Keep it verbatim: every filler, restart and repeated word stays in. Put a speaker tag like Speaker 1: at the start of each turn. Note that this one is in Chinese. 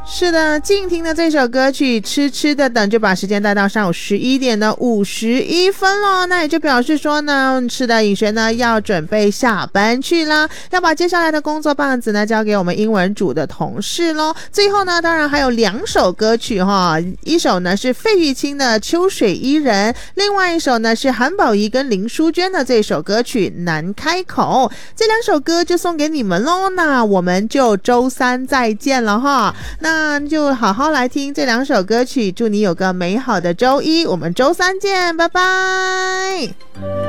Speaker 1: 是的，静听的这首歌曲痴痴的等就把时间带到上午十一点的五十一分咯，那也就表示说呢，是的，尹璇呢要准备下班去啦，要把接下来的工作棒子呢交给我们英文组的同事咯。最后呢，当然还有两首歌曲哈，一首呢是费玉清的秋水伊人，另外一首呢是韩宝仪跟林淑娟的这首歌曲难开口，这两首歌就送给你们咯，那我们就周三再见了哈，那那就好好来听这两首歌曲，祝你有个美好的周一，我们周三见，拜拜。